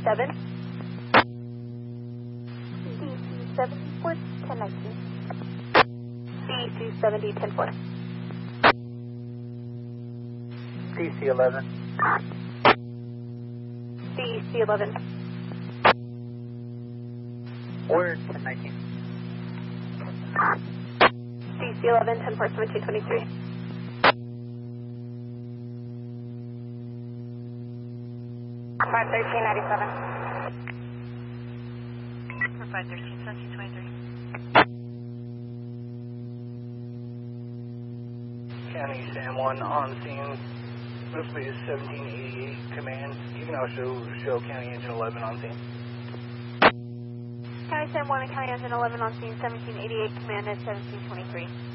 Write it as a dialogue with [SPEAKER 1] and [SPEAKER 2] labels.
[SPEAKER 1] DC7. DC7 for 1019. DC70 10-4.
[SPEAKER 2] DC11.
[SPEAKER 1] DC11.
[SPEAKER 2] Order 1019.
[SPEAKER 1] DC11 10-4 1723.
[SPEAKER 3] Five 1397.
[SPEAKER 4] For 513 1723.
[SPEAKER 2] County San Juan on scene. Supposed to be 1788 command. You can also show County Engine 11 on scene.
[SPEAKER 1] County San Juan and County Engine 11 on scene, 1788, command at 1723.